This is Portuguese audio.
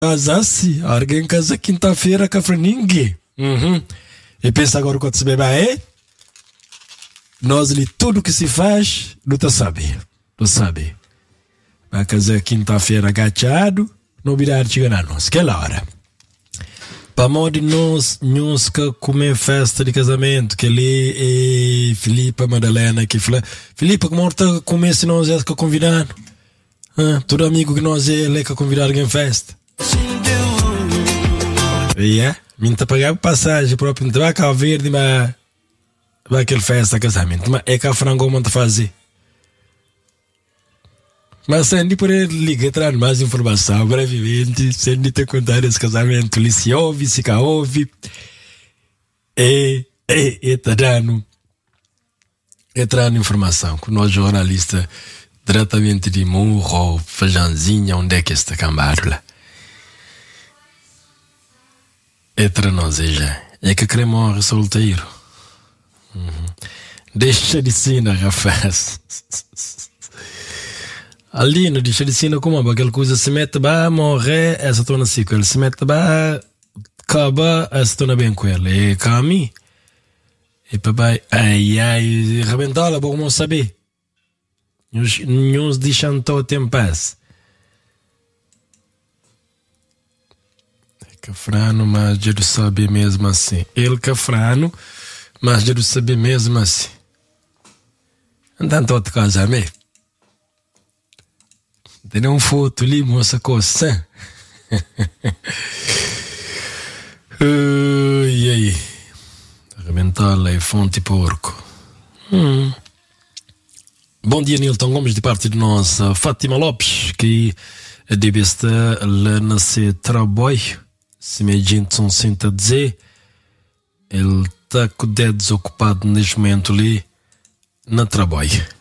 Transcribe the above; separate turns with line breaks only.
Casasse, alguém casa quinta-feira, café ninguém. E pensa agora quando se bebe aí? Nós ali tudo que se faz, não tá sabe. Não sabe. Vai casar quinta-feira agachado, novidade chega na nós. Que hora? Para modo de nós que comer festa de casamento, que ali e Filipe, Madalena, que fala, Filipe, como está comer se nós é que convidado? Todo amigo que nós é que convidar alguém festa. E me tá pagando passagem próprio, não vai cá verde, mas vai aquele festa casamento, mas é que a frango manda fazer. Mas Sandy por ele liga, traz mais informação brevemente, Sandy te contar esse casamento, ele se ouve, se cá ouve, e tá dando informação com nós jornalista diretamente de Murro, Feijãozinha, onde é que está cambado lá. Para nós já, é que queremos solteiro. Deixa de ser, rapaz. Ali não deixa de ser como aquela coisa se mete ba morrer essa torna assim com ele se mete ba acaba essa torna bem com ele e cami e papai ai rebentar bom não saber nos deixam todo tempo paz Cafrano mas já do sabe mesmo assim ele Cafrano mas já do sabe mesmo assim então todo casamento tem foto ali, moça coça. E aí? Arrebentar lá e fonte porco. Bom dia, Nilton Gomes, de parte de nós. Fátima Lopes, que deve estar lá na trabalho. Se me gente são senta a dizer, ele está com o dedo desocupado neste momento ali, na trabalho.